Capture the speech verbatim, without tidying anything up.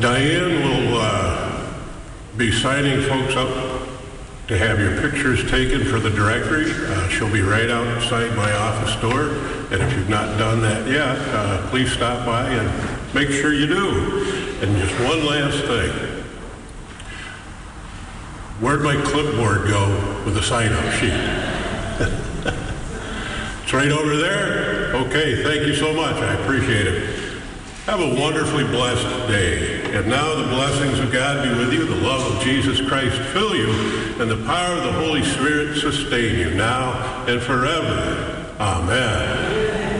Diane will uh, be signing folks up to have your pictures taken for the directory. Uh, she'll be right outside my office door, and if you've not done that yet, uh, please stop by and make sure you do. And just one last thing. Where'd my clipboard go with the sign-up sheet? It's right over there? Okay, thank you so much. I appreciate it. Have a wonderfully blessed day. And now the blessings of God be with you, the love of Jesus Christ fill you, and the power of the Holy Spirit sustain you now and forever. Amen.